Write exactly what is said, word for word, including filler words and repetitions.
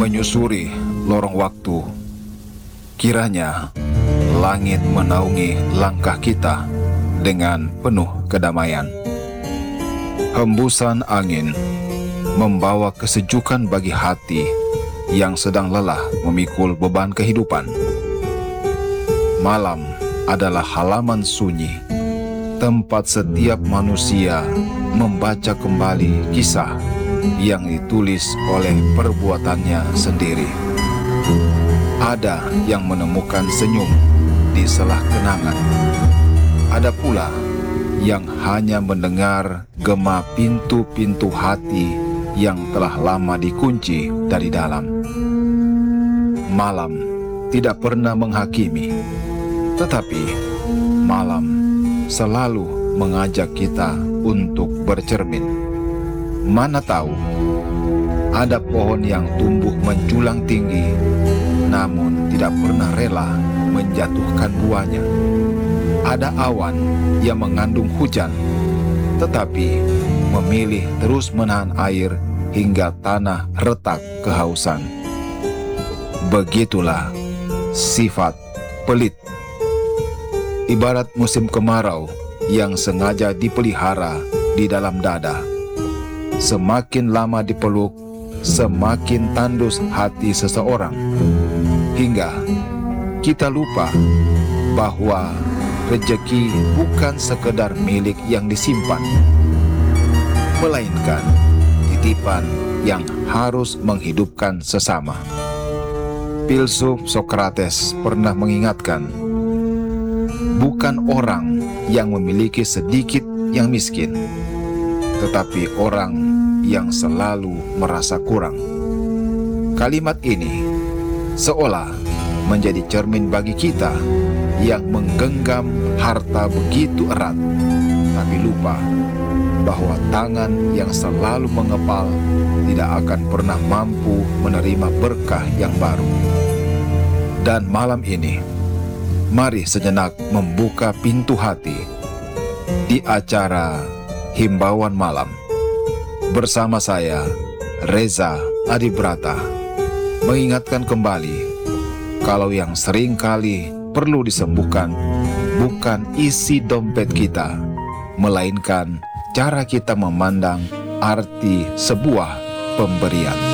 menyusuri lorong waktu. Kiranya langit menaungi langkah kita dengan penuh kedamaian. Hembusan angin membawa kesejukan bagi hati yang sedang lelah memikul beban kehidupan. Malam adalah halaman sunyi, tempat setiap manusia membaca kembali kisah yang ditulis oleh perbuatannya sendiri. Ada yang menemukan senyum di selah kenangan. Ada pula yang hanya mendengar gema pintu-pintu hati yang telah lama dikunci dari dalam. Malam tidak pernah menghakimi, tetapi malam selalu mengajak kita untuk bercermin. Mana tahu, ada pohon yang tumbuh menjulang tinggi, namun tidak pernah rela menjatuhkan buahnya. Ada awan yang mengandung hujan, tetapi memilih terus menahan air hingga tanah retak kehausan. Begitulah sifat pelit. Ibarat musim kemarau yang sengaja dipelihara di dalam dada. Semakin lama dipeluk, semakin tandus hati seseorang, hingga kita lupa bahwa rejeki bukan sekedar milik yang disimpan, melainkan titipan yang harus menghidupkan sesama. Filsuf Sokrates pernah mengingatkan, bukan orang yang memiliki sedikit yang miskin, tetapi orang yang selalu merasa kurang. Kalimat ini seolah menjadi cermin bagi kita yang menggenggam harta begitu erat, tapi lupa bahwa tangan yang selalu mengepal tidak akan pernah mampu menerima berkah yang baru. Dan malam ini, mari sejenak membuka pintu hati di acara Himbauan Malam bersama saya, Reza Adibrata, mengingatkan kembali kalau yang sering kali perlu disembuhkan bukan isi dompet kita, melainkan cara kita memandang arti sebuah pemberian.